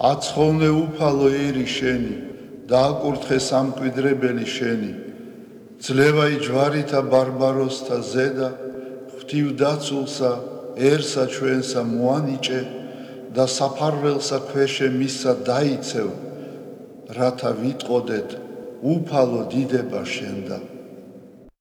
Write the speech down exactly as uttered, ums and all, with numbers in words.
აცხოვნე უფალო ერი შენი, დააკურთხე სამკვიდრებელი შენი, ძლევაი ჯვარითა ბარბაროსთა ზედა, ღვთივ დაცულსა, ერსა ჩვენსა მოანიჭე და საფარველსა ქვეშე მისსა დაიცევ, რათა ვიტყოდეთ უფალო დიდება შენდა.